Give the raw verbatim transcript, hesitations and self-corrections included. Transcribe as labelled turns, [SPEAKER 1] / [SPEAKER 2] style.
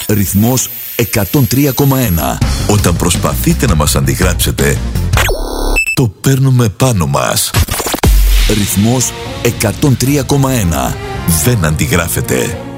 [SPEAKER 1] Ρυθμός εκατόν τρία κόμμα ένα. Όταν προσπαθείτε να μας αντιγράψετε, το παίρνουμε πάνω μας. Ρυθμός εκατόν τρία κόμμα ένα. Δεν αντιγράφεται.